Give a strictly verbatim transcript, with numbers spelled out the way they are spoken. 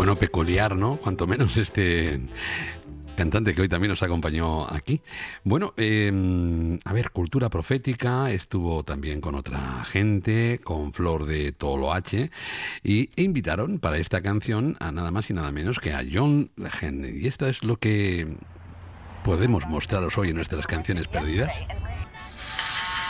bueno, peculiar, ¿no? Cuanto menos este cantante que hoy también nos acompañó aquí. Bueno, eh, a ver, Cultura Profética estuvo también con otra gente, con Flor de Toloache, y e invitaron para esta canción a nada más y nada menos que a John Legend. Y esto es lo que podemos mostraros hoy en nuestras canciones perdidas.